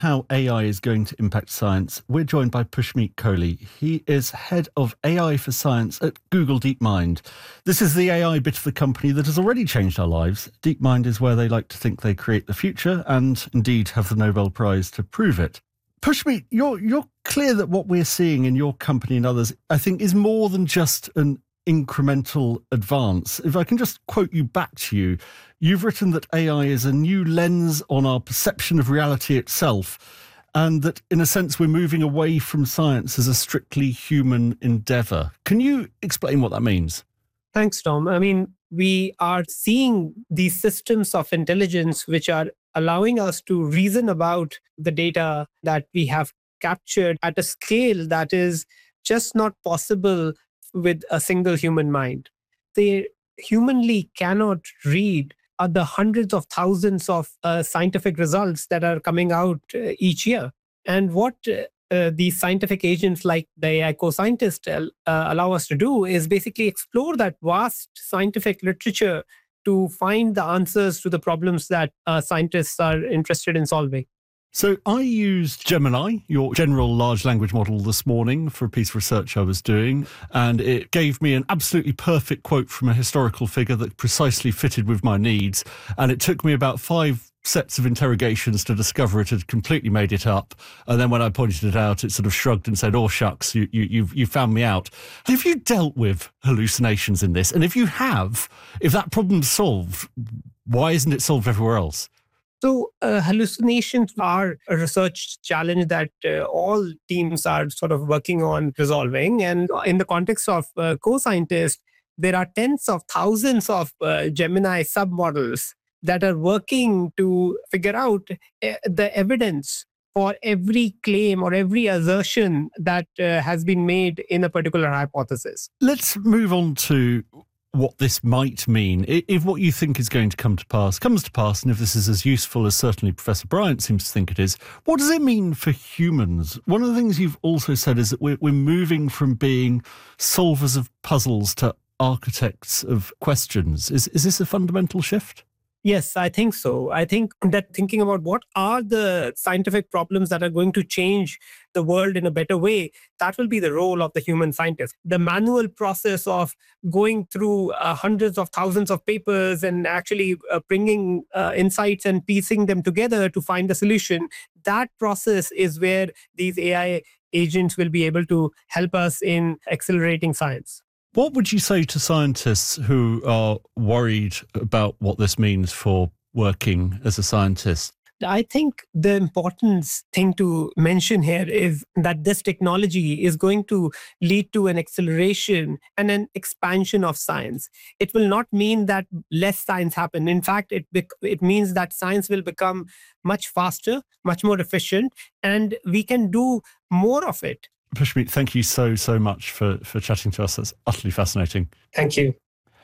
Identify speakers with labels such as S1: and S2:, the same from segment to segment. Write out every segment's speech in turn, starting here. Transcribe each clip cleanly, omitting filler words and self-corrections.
S1: how AI is going to impact science, we're joined by Pushmeet Kohli. He is head of AI for science at Google DeepMind. This is the AI bit of the company that has already changed our lives. DeepMind is where they like to think they create the future and indeed have the Nobel Prize to prove it. Pushmeet, you're clear that what we're seeing in your company and others, I think, is more than just an incremental advance. If I can just quote you back to you, you've written that AI is a new lens on our perception of reality itself, and that, in a sense, we're moving away from science as a strictly human endeavour. Can you explain what that means?
S2: Thanks, Tom. I mean, we are seeing these systems of intelligence which are allowing us to reason about the data that we have captured at a scale that is just not possible with a single human mind. They humanly cannot read the hundreds of thousands of scientific results that are coming out each year. And what these scientific agents like the AI co-scientist allow us to do is basically explore that vast scientific literature to find the answers to the problems that scientists are interested in solving.
S1: So I used Gemini, your general large language model, this morning for a piece of research I was doing, and it gave me an absolutely perfect quote from a historical figure that precisely fitted with my needs. And it took me about 5 sets of interrogations to discover it had completely made it up. And then when I pointed it out, it sort of shrugged and said, "Oh, shucks, you found me out." Have you dealt with hallucinations in this? And if you have, if that problem's solved, why isn't it solved everywhere else?
S2: So hallucinations are a research challenge that all teams are sort of working on resolving. And in the context of co-scientists, there are tens of thousands of Gemini submodels that are working to figure out the evidence for every claim or every assertion that has been made in a particular hypothesis.
S1: Let's move on to what this might mean. If what you think is going to come to pass comes to pass, and if this is as useful as certainly Professor Bryant seems to think it is, what does it mean for humans? One of the things you've also said is that we're moving from being solvers of puzzles to architects of questions. Is this a fundamental shift?
S2: Yes, I think so. I think that thinking about what are the scientific problems that are going to change the world in a better way, that will be the role of the human scientist. The manual process of going through hundreds of thousands of papers and actually bringing insights and piecing them together to find a solution, that process is where these AI agents will be able to help us in accelerating science.
S1: What would you say to scientists who are worried about what this means for working as a scientist?
S2: I think the important thing to mention here is that this technology is going to lead to an acceleration and an expansion of science. It will not mean that less science happen. In fact, it means that science will become much faster, much more efficient, and we can do more of it.
S1: Pushmeet, thank you so much for chatting to us. That's utterly fascinating.
S2: Thank you.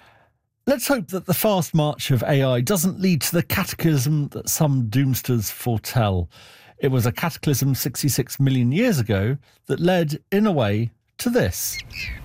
S1: Let's hope that the fast march of AI doesn't lead to the cataclysm that some doomsters foretell. It was a cataclysm 66 million years ago that led, in a way, to this.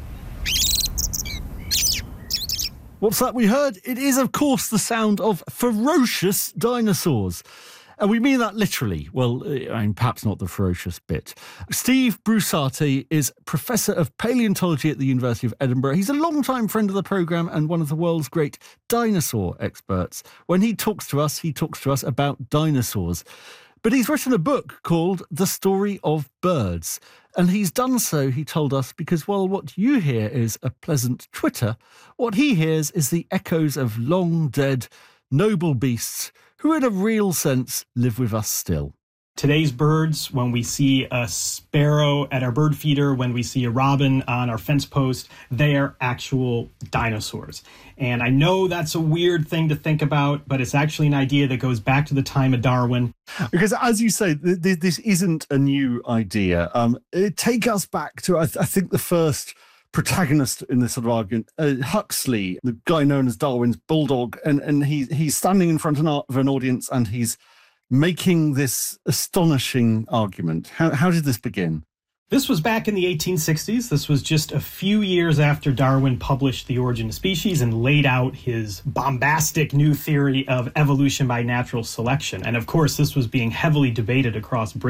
S1: What's that we heard? It is, of course, the sound of ferocious dinosaurs. And we mean that literally. Well, I mean, perhaps not the ferocious bit. Steve Brusatte is Professor of Paleontology at the University of Edinburgh. He's a long-time friend of the programme and one of the world's great dinosaur experts. When he talks to us about dinosaurs. But he's written a book called The Story of Birds. And he's done so, he told us, because while what you hear is a pleasant twitter, what he hears is the echoes of long-dead, noble beasts who in a real sense live with us still.
S3: Today's birds, when we see a sparrow at our bird feeder, when we see a robin on our fence post, they are actual dinosaurs. And I know that's a weird thing to think about, but it's actually an idea that goes back to the time of Darwin.
S1: Because as you say, this isn't a new idea. Take us back to, I think, the first protagonist in this sort of argument, Huxley, the guy known as Darwin's bulldog, and he's standing in front of an audience and he's making this astonishing argument. How did this begin?
S3: This was back in the 1860s. This was just a few years after Darwin published The Origin of Species and laid out his bombastic new theory of evolution by natural selection. And of course, this was being heavily debated across Britain.